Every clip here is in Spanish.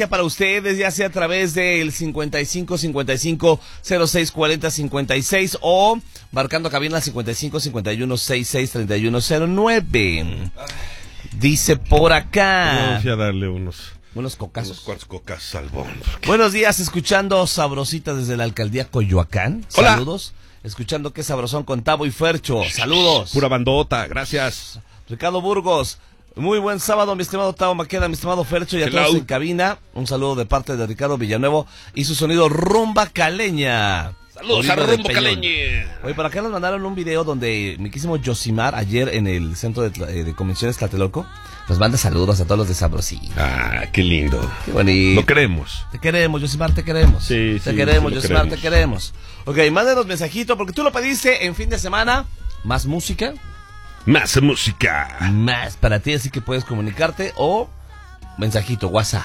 Para ustedes, ya sea a través del 55 55 06 40 56 o marcando cabina 55 51 66 31 09. Dice por acá. Vamos a darle unos cocazos. Unos cuantos cocazos al bondo. Buenos días, escuchando Sabrosita desde la alcaldía Coyoacán. Hola. Saludos. Escuchando Qué Sabrosón con Tavo y Fercho. Saludos. Pura bandota, gracias. Ricardo Burgos. Muy buen sábado, mi estimado Tavo Maqueda, mi estimado Fercho y a todos en cabina. Un saludo de parte de Ricardo Villanuevo y su sonido Rumba Caleña. Saludos a Rumba Caleña. Oye, por acá nos mandaron un video donde mi quísimo Yosimar, ayer en el centro de convenciones Tlatelolco, nos manda saludos a todos los de Sabrosita. Ah, qué lindo. Qué bonito. Lo queremos. Te queremos, Yosimar, te queremos. Sí, te queremos, sí, Yosimar, queremos. te queremos. Ok, mándanos mensajito porque tú lo pediste en fin de semana. Más música. Más música. Más para ti, así que puedes comunicarte o mensajito, WhatsApp.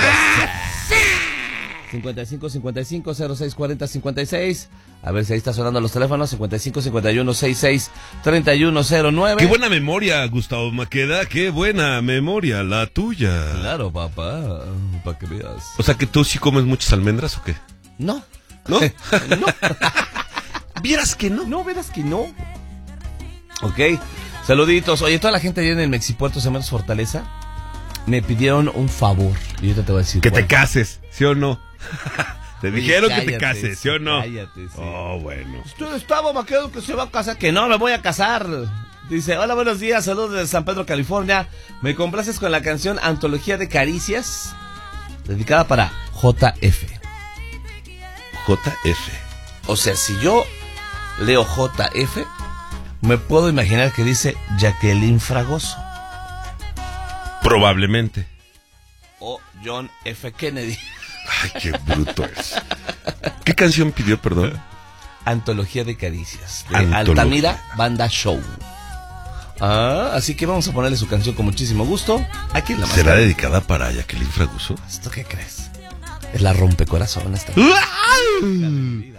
55 55 06 40 56. A ver si ahí está sonando los teléfonos. 55 51 66 31 09. Qué buena memoria, Gustavo Maqueda. Qué buena memoria la tuya. Claro, papá, para que veas. O sea, que tú sí comes muchas almendras o qué? No. ¿No? No. ¿Vieras que no? No, verás que no. Ok, saluditos. Oye, toda la gente allá en el Mexipuerto Cementos Fortaleza me pidieron un favor. Y yo te voy a decir Que cuál. te cases, ¿sí o no? Te Oye, dijeron cállate, que te cases, ¿sí o no? Cállate, sí. Oh, bueno. Usted estaba, Maquedo, que se va a casar. Que no, me voy a casar. Dice, hola, buenos días, saludos desde San Pedro, California. Me complaces con la canción Antología de Caricias, dedicada para JF. JF. O sea, si yo leo JF, me puedo imaginar que dice Jacqueline Fragoso. Probablemente. O John F. Kennedy. Ay, qué bruto es. ¿Qué canción pidió, perdón? Antología de Caricias, de Antología. Altamira Banda Show. Así que vamos a ponerle su canción con muchísimo gusto. Aquí en la ¿Será máscara. dedicada para Jacqueline Fragoso? ¿Esto qué crees? Es la rompecorazón esta.